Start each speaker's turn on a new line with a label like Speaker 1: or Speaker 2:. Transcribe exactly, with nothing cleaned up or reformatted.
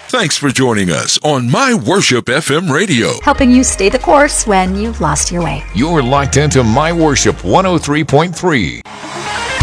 Speaker 1: Thanks for joining us on My Worship F M Radio.
Speaker 2: Helping you stay the course when you've lost your way.
Speaker 3: You're locked into My Worship one oh three point three.